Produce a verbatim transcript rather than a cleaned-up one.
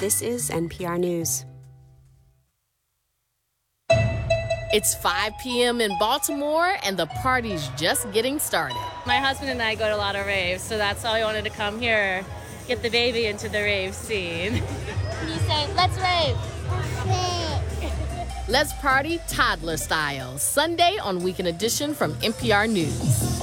This is N P R News. It's five p.m. in Baltimore, and the party's just getting started. My husband and I go to a lot of raves, so that's why we wanted to come here, get the baby into the rave scene. Can you say, let's rave? Let's party toddler style, Sunday on Weekend Edition from N P R News.